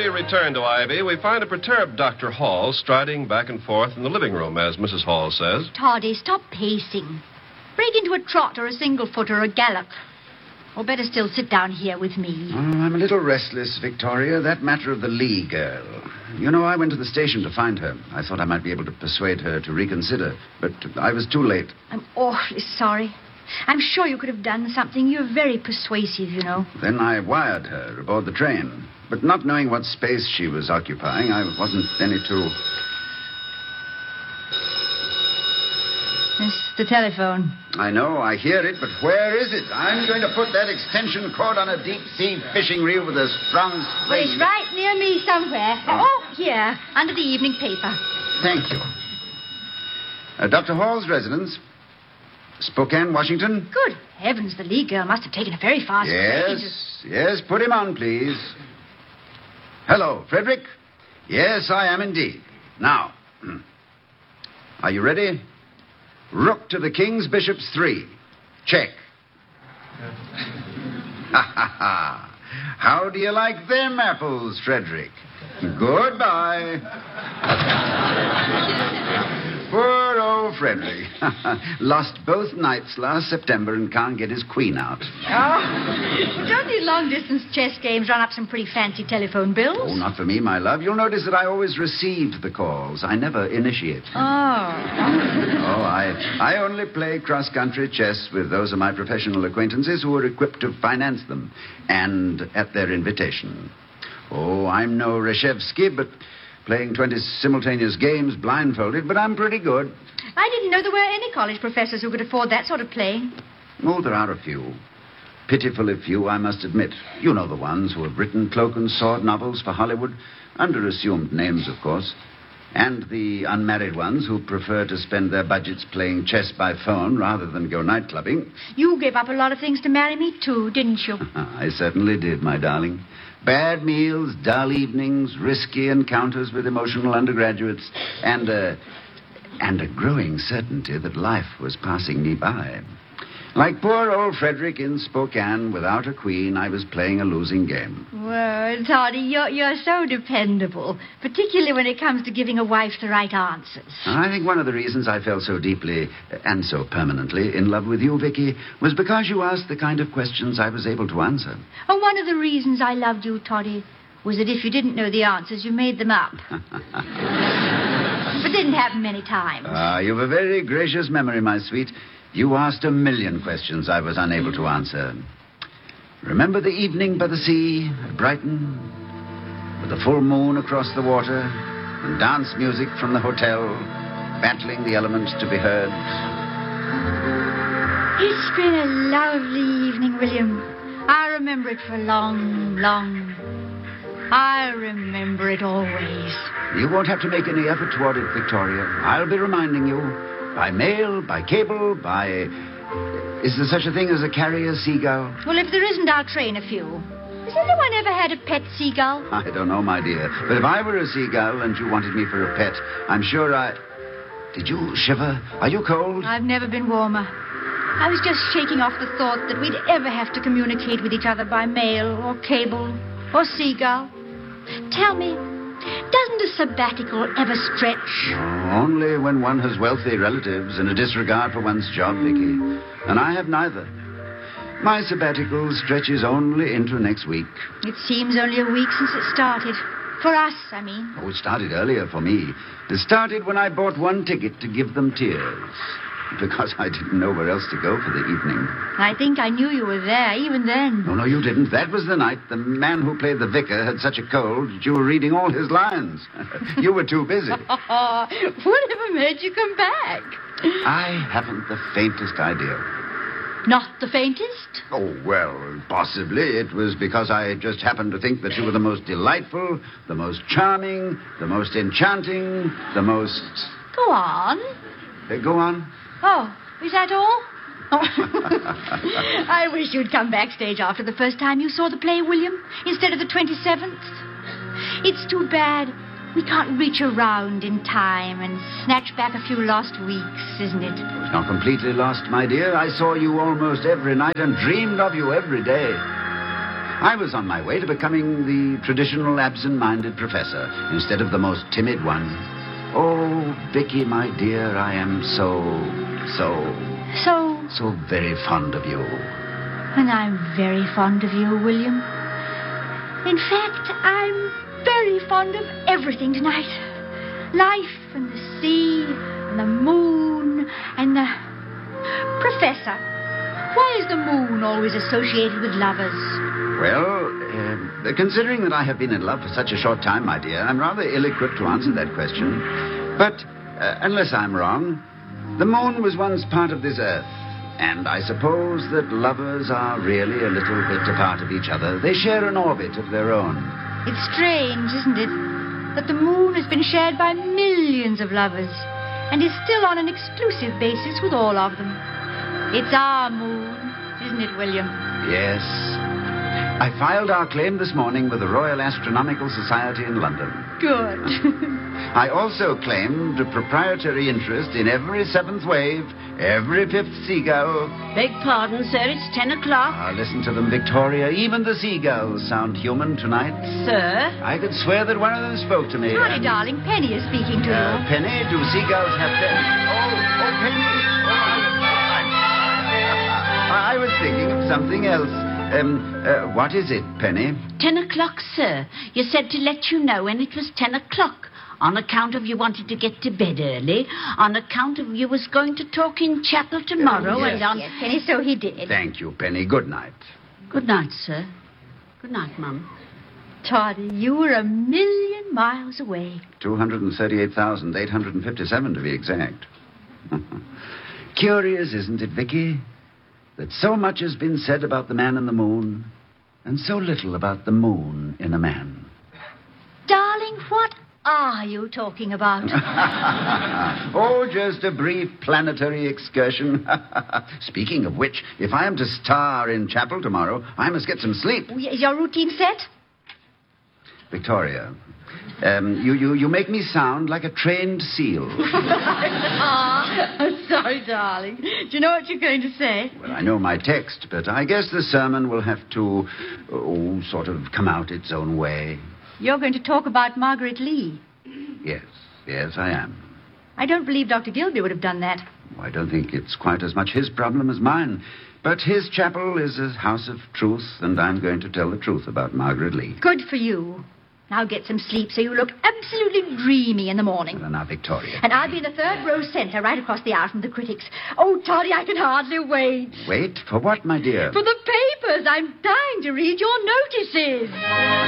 we return to Ivy, we find a perturbed Dr. Hall striding back and forth in the living room, as Mrs. Hall says. Toddy, stop pacing. Break into a trot or a single foot or a gallop. Or better still, sit down here with me. Oh, I'm a little restless, Victoria. That matter of the Lee girl. You know, I went to the station to find her. I thought I might be able to persuade her to reconsider, but I was too late. I'm awfully sorry. I'm sure you could have done something. You're very persuasive, you know. Then I wired her aboard the train. But not knowing what space she was occupying, I wasn't any too... It's the telephone. I know, I hear it, but where is it? I'm going to put that extension cord on a deep-sea fishing reel with a strong Well, spring. it's right near me somewhere. Oh, here, under the evening paper. Thank you. Dr. Hall's residence, Spokane, Washington? Good heavens, the Lee girl must have taken a very fast train. Yes, put him on, please. Hello, Frederick? Yes, I am indeed. Now, are you ready? Rook to the King's Bishops 3. Check. Ha, ha, ha. How do you like them apples, Frederick? Goodbye. Poor old Frederick. Lost both knights last September and can't get his queen out. Oh, don't these long-distance chess games run up some pretty fancy telephone bills? Oh, not for me, my love. You'll notice that I always received the calls. I never initiate. Oh. I only play cross-country chess with those of my professional acquaintances who are equipped to finance them, and at their invitation. Oh, I'm no Reshevsky, but playing 20 simultaneous games blindfolded, but I'm pretty good. I didn't know there were any college professors who could afford that sort of playing. Oh, there are a few. Pitifully few, I must admit. You know the ones who have written cloak and sword novels for Hollywood, under assumed names, of course. And the unmarried ones who prefer to spend their budgets playing chess by phone rather than go night clubbing. You gave up a lot of things to marry me, too, didn't you? I certainly did, my darling. Bad meals, dull evenings, risky encounters with emotional undergraduates, and a growing certainty that life was passing me by. Like poor old Frederick in Spokane, without a queen, I was playing a losing game. Well, Toddy, you're so dependable, particularly when it comes to giving a wife the right answers. I think one of the reasons I fell so deeply and so permanently in love with you, Vicky, was because you asked the kind of questions I was able to answer. And one of the reasons I loved you, Toddy, was that if you didn't know the answers, you made them up. But didn't happen many times. You've a very gracious memory, my sweet. You asked 1,000,000 questions I was unable to answer. Remember the evening by the sea at Brighton? With the full moon across the water and dance music from the hotel, battling the elements to be heard. It's been a lovely evening, William. I remember it for long, long. I remember it always. You won't have to make any effort toward it, Victoria. I'll be reminding you. By mail, by cable, by... Is there such a thing as a carrier seagull? Well, if there isn't, I'll train a few. Has anyone ever had a pet seagull? I don't know, my dear. But if I were a seagull and you wanted me for a pet, I'm sure I... Did you shiver? Are you cold? I've never been warmer. I was just shaking off the thought that we'd ever have to communicate with each other by mail or cable or seagull. Tell me, doesn't a sabbatical ever stretch? Oh, only when one has wealthy relatives and a disregard for one's job, Vicky. And I have neither. My sabbatical stretches only into next week. It seems only a week since it started. For us, I mean. Oh, it started earlier for me. It started when I bought one ticket to give them tears. Because I didn't know where else to go for the evening. I think I knew you were there, even then. No, you didn't. That was the night the man who played the vicar had such a cold that you were reading all his lines. You were too busy. Whatever made you come back? I haven't the faintest idea. Not the faintest? Oh, well, possibly. It was because I just happened to think that you were the most delightful, the most charming, the most enchanting, the most... Go on. Go on. Oh, is that all? I wish you'd come backstage after the first time you saw the play, William, instead of the 27th. It's too bad we can't reach around in time and snatch back a few lost weeks, isn't it? It's not completely lost, my dear. I saw you almost every night and dreamed of you every day. I was on my way to becoming the traditional absent-minded professor instead of the most timid one. Oh, Vicky, my dear, I am so very fond of you. And I'm very fond of you, William. In fact, I'm very fond of everything tonight. Life and the sea and the moon and the... Professor, why is the moon always associated with lovers? Well, considering that I have been in love for such a short time, my dear, I'm rather ill-equipped to answer that question. But, unless I'm wrong, the moon was once part of this earth. And I suppose that lovers are really a little bit a part of each other. They share an orbit of their own. It's strange, isn't it, that the moon has been shared by millions of lovers and is still on an exclusive basis with all of them. It's our moon, isn't it, William? Yes. I filed our claim this morning with the Royal Astronomical Society in London. Good. I also claimed a proprietary interest in every seventh wave, every fifth seagull. Beg pardon, sir, it's 10 o'clock. Listen to them, Victoria. Even the seagulls sound human tonight. Sir? I could swear that one of them spoke to me. Sorry, darling, Penny is speaking to you. Penny, do seagulls have Penny? I was thinking of something else. What is it, Penny? 10 o'clock, sir. You said to let you know when it was 10 o'clock. On account of you wanted to get to bed early. On account of you was going to talk in chapel tomorrow. Yes. And Yes, Penny, so he did. Thank you, Penny. Good night. Good night, sir. Good night, Mum. Toddy, you were 1,000,000 miles away. 238,857 to be exact. Curious, isn't it, Vicky? That so much has been said about the man in the moon, and so little about the moon in a man. Darling, what are you talking about? Oh, just a brief planetary excursion. Speaking of which, if I am to star in chapel tomorrow, I must get some sleep. Is your routine set? Victoria, you make me sound like a trained seal. Sorry, darling. Do you know what you're going to say? Well, I know my text, but I guess the sermon will have to, sort of come out its own way. You're going to talk about Margaret Lee. Yes, I am. I don't believe Dr. Gilby would have done that. I don't think it's quite as much his problem as mine. But his chapel is a house of truth, and I'm going to tell the truth about Margaret Lee. Good for you. Now get some sleep so you look absolutely dreamy in the morning. Well, now, Victoria. And I'll be in the third row centre, right across the aisle from the critics. Oh, Toddy, I can hardly wait. Wait? For what, my dear? For the papers. I'm dying to read your notices.